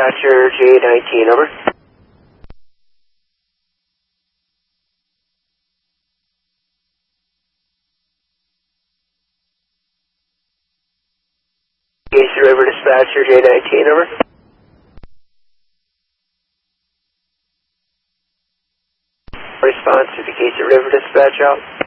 Dispatcher J19, over. Casey River Dispatcher J19, over. Response to the Casey River Dispatch out.